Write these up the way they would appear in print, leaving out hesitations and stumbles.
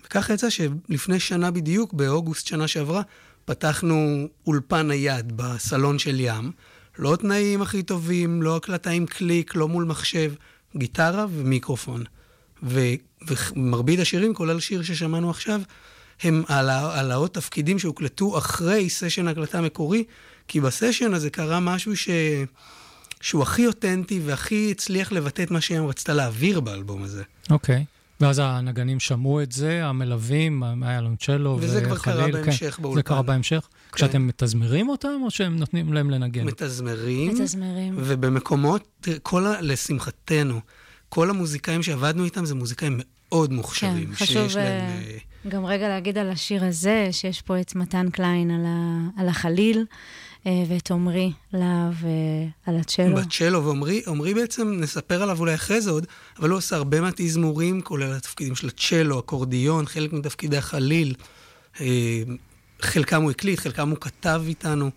וכך יצא שלפני שנה בדיוק, באוגוסט שנה שעברה, פתחנו אולפן נייד בסלון של ים, לא תנאים הכי טובים, לא הקלטה עם קליק, לא מול מחשב, גיטרה ומיקרופון. ומרבית השירים, כולל שיר ששמענו עכשיו, הם על העוד תפקידים שהוקלטו אחרי סשן הקלטה המקורי, כי בסשן הזה קרה משהו שהוא הכי אותנטי והכי הצליח לבטא את מה שהם רצתה להעביר באלבום הזה. אוקיי. ואז הנגנים שמעו את זה, המלווים, היה לנו צ'לו וחליל. וזה כבר קרה בהמשך באולפן. זה קרה בהמשך? כן. כשאתם מתזמרים אותם, או שהם נותנים להם לנגן? מתזמרים. ובמקומות, לשמחתנו, כל המוזיקאים שעבדנו איתם, זה מוזיקאים מאוד מוכשרים. כן, חשוב גם רגע להגיד על השיר הזה, שיש פה את מתן קליין על החליל, ואת עומרי להב על הצ'לו. בצ'לו, ועומרי בעצם נספר עליו אולי אחרי זה עוד, אבל הוא עושה הרבה מהתזמורים, כולל התפקידים של הצ'לו, אקורדיון, חלק מתפקידי החליל, חלקם הוא הקליט, חלקם הוא כתב איתנו,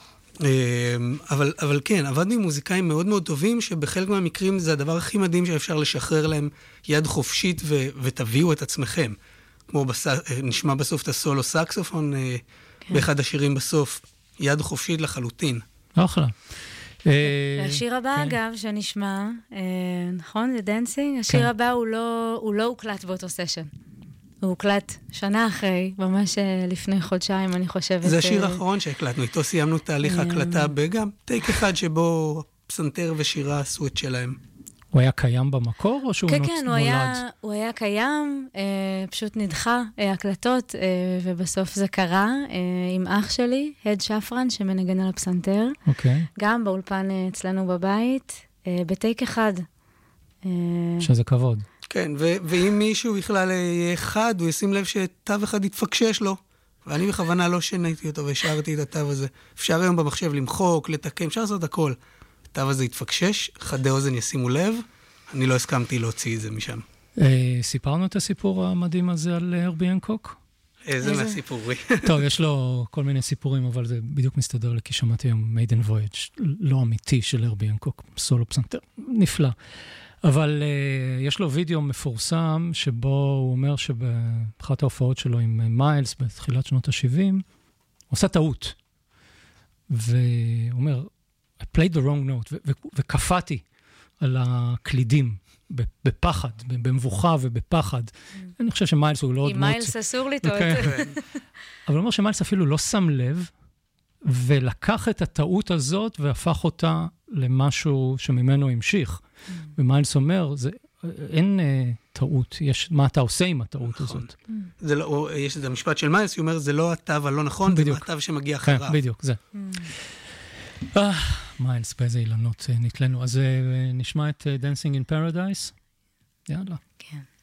אבל כן, עבדנו עם מוזיקאים מאוד מאוד טובים, שבחלק מהמקרים זה הדבר הכי מדהים שאפשר לשחרר להם יד חופשית ותביאו את עצמכם. כמו נשמע בסוף את הסולו סקסופון, באחד השירים בסוף, יד חופשית לחלוטין. אחלה. השיר הבא, אגב, שנשמע, נכון? זה דנסינג? השיר הבא הוא לא הוקלט באותו סשן. הוא הוקלט שנה אחרי, ממש לפני חודשיים, אני חושבת. זה השיר האחרון שהקלטנו, איתו סיימנו תהליך ההקלטה בגם טייק אחד שבו פסנתר ושירה עשו את שלהם. הוא היה קיים במקור או שהוא נולד? כן, הוא היה קיים, פשוט נדחה הקלטות, ובסוף זה קרה עם אח שלי, הד שפרן, שמנגן על הפסנתר. אוקיי. גם באולפן אצלנו בבית, בטייק אחד. שזה כבוד. כן, ואם מישהו בכלל יהיה אחד, הוא ישים לב שתו אחד יתפקשש לו, ואני בכוונה לא שניתי אותו והשארתי את התו הזה. אפשר היום במחשב למחוק, לתקן, אפשר לעשות הכל. התו הזה יתפקשש, חדי אוזן ישימו לב, אני לא הסכמתי להוציא את זה משם. סיפרנו את הסיפור המדהים הזה על הרבי הנקוק? איזה מהסיפורי. טוב, יש לו כל מיני סיפורים, אבל זה בדיוק מסתדר לי, כי שמעתי היום Maiden Voyage, לא אמיתי של הרבי הנקוק, סולו פסנתר, נפלא. אבל יש לו וידאו מפורסם, שבו הוא אומר שבאחת ההופעות שלו עם מיילס, בתחילת שנות ה-70, הוא עושה טעות. והוא אומר, I played the wrong note, וקפאתי על הקלידים, בפחד, במבוכה ובפחד. אני חושב שמיילס הוא לא עוד עם מיילס אסור לטעות. אבל הוא אומר שמיילס אפילו לא שם לב, ולקח את הטעות הזאת, והפך אותה למשהו שממנו המשיך. ומיילס אומר, אין טעות, מה אתה עושה עם הטעות הזאת? יש את המשפט של מיילס, הוא אומר, זה לא התו הלא נכון, זה התו שמגיע אחריו. כן, בדיוק, זה. מיילס, באיזה אילנות נתלנו. אז נשמע את Dancing in Paradise. יאללה. כן.